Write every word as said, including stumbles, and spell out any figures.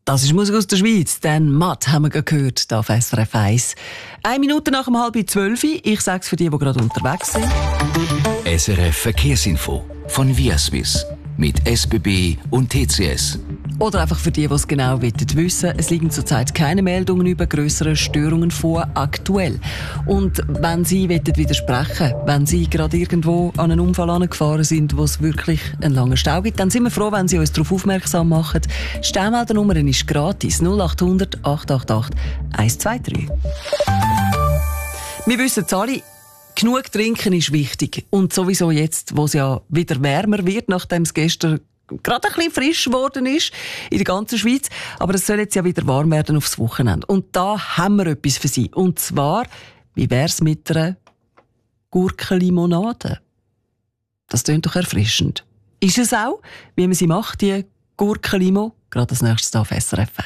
Das ist Musik aus der Schweiz. Dan Matt haben wir gerade gehört, hier auf S R F eins. Eine Minute nach um halb zwölf. Ich sage es für die, die gerade unterwegs sind. S R F Verkehrsinfo von Viaswiss mit S B B und T C S. Oder einfach für die, die es genau wissen wollen. Es liegen zurzeit keine Meldungen über grössere Störungen vor, aktuell. Und wenn Sie widersprechen wollen, wenn Sie gerade irgendwo an einen Unfall angefahren sind, wo es wirklich einen langen Stau gibt, dann sind wir froh, wenn Sie uns darauf aufmerksam machen. Die Staumeldernummer ist gratis. null acht hundert acht acht acht eins zwei drei. Wir wissen es alle, genug trinken ist wichtig. Und sowieso jetzt, wo es ja wieder wärmer wird, nachdem es gestern gerade ein bisschen frisch geworden ist in der ganzen Schweiz. Aber es soll jetzt ja wieder warm werden aufs Wochenende. Und da haben wir etwas für Sie. Und zwar, wie wär's mit einer Gurkenlimonade? Das klingt doch erfrischend. Ist es auch, wie man sie macht, die Gurkenlimo? Gerade als nächstes hier auf S R F eins.